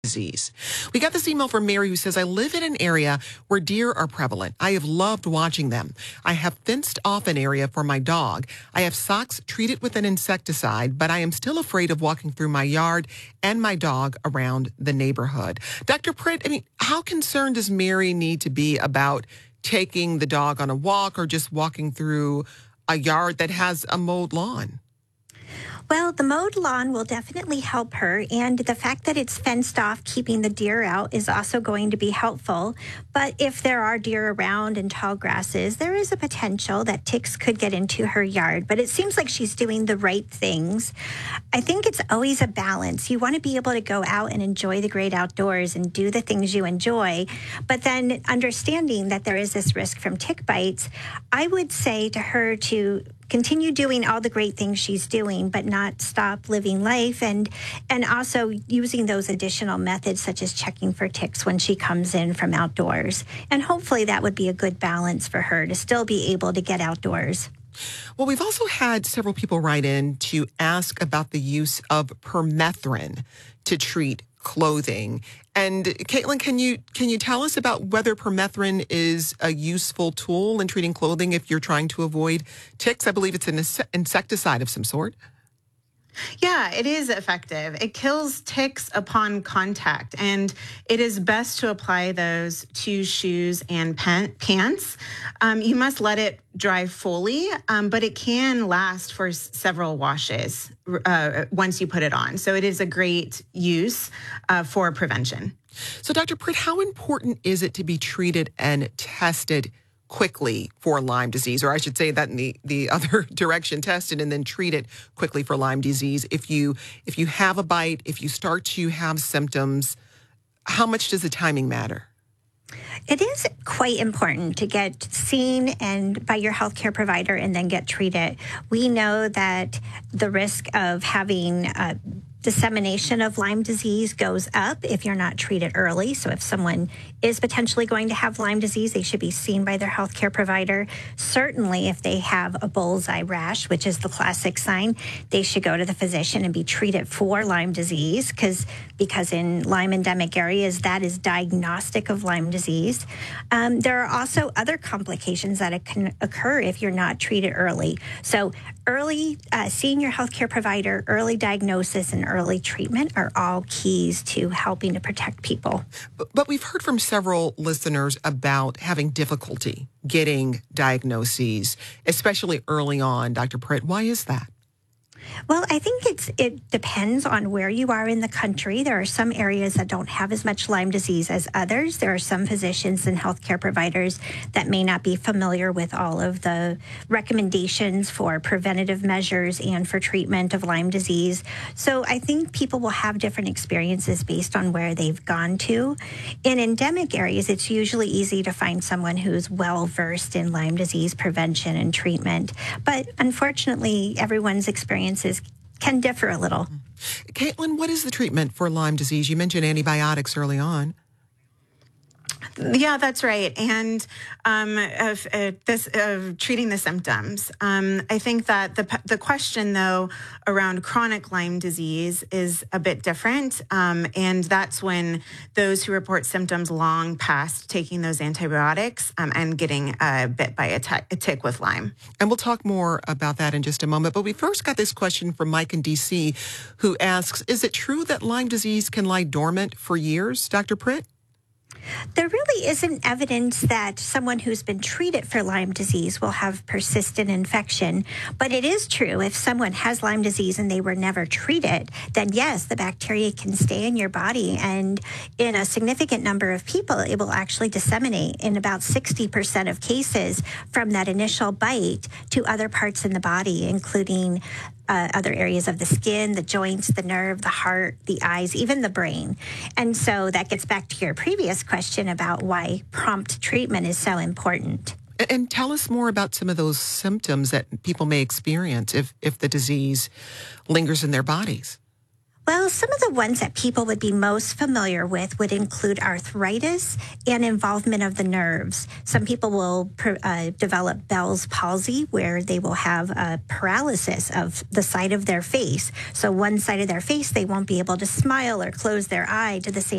Disease. We got this email from Mary who says, I live in an area where deer are prevalent. I have loved watching them. I have fenced off an area for my dog. I have socks treated with an insecticide, but I am still afraid of walking through my yard and my dog around the neighborhood. Dr. Pritt, how concerned does Mary need to be about taking the dog on a walk or just walking through a yard that has a mowed lawn? Well, the mowed lawn will definitely help her, and the fact that it's fenced off, keeping the deer out, is also going to be helpful. But if there are deer around and tall grasses, there is a potential that ticks could get into her yard. But it seems like she's doing the right things. I think it's always a balance. You want to be able to go out and enjoy the great outdoors and do the things you enjoy, but then understanding that there is this risk from tick bites, I would say to her to continue doing all the great things she's doing, but not stop living life, and also using those additional methods such as checking for ticks when she comes in from outdoors. And hopefully that would be a good balance for her to still be able to get outdoors. Well, we've also had several people write in to ask about the use of permethrin to treat clothing. And Caitlin, can you tell us about whether permethrin is a useful tool in treating clothing if you're trying to avoid ticks? I believe it's an insecticide of some sort. Yeah, it is effective. It kills ticks upon contact, and it is best to apply those to shoes and pants. You must let it dry fully, but it can last for several washes once you put it on. So it is a great use for prevention. So, Dr. Pritt, how important is it to be treated and tested quickly for Lyme disease, or I should say that in the other direction, tested and then treated quickly for Lyme disease? If you have a bite, if you start to have symptoms, how much does the timing matter? It is quite important to get seen and by your healthcare provider and then get treated. We know that the risk of having dissemination of Lyme disease goes up if you're not treated early. So if someone is potentially going to have Lyme disease, they should be seen by their healthcare provider. Certainly, if they have a bullseye rash, which is the classic sign, they should go to the physician and be treated for Lyme disease because in Lyme endemic areas, that is diagnostic of Lyme disease. There are also other complications that can occur if you're not treated early. So early seeing your healthcare provider, early diagnosis, and early treatment are all keys to helping to protect people. But we've heard from several listeners about having difficulty getting diagnoses, especially early on. Dr. Pritt, why is that? Well, I think it depends on where you are in the country. There are some areas that don't have as much Lyme disease as others. There are some physicians and healthcare providers that may not be familiar with all of the recommendations for preventative measures and for treatment of Lyme disease. So I think people will have different experiences based on where they've gone to. In endemic areas, it's usually easy to find someone who's well-versed in Lyme disease prevention and treatment. But unfortunately, everyone's experiences can differ a little. Caitlin, what is the treatment for Lyme disease? You mentioned antibiotics early on. Yeah, that's right. And treating the symptoms. I think that the question, though, around chronic Lyme disease is a bit different. And that's when those who report symptoms long past taking those antibiotics and getting bit by a tick with Lyme. And we'll talk more about that in just a moment. But we first got this question from Mike in D.C. who asks, is it true that Lyme disease can lie dormant for years, Dr. Pritt? There really isn't evidence that someone who's been treated for Lyme disease will have persistent infection. But it is true if someone has Lyme disease and they were never treated, then yes, the bacteria can stay in your body. And in a significant number of people, it will actually disseminate in about 60% of cases from that initial bite to other parts in the body, including other areas of the skin, the joints, the nerve, the heart, the eyes, even the brain. And so that gets back to your previous question about why prompt treatment is so important. And tell us more about some of those symptoms that people may experience if the disease lingers in their bodies. Well, some of the ones that people would be most familiar with would include arthritis and involvement of the nerves. Some people will develop Bell's palsy, where they will have a paralysis of the side of their face. So one side of their face, they won't be able to smile or close their eye to the same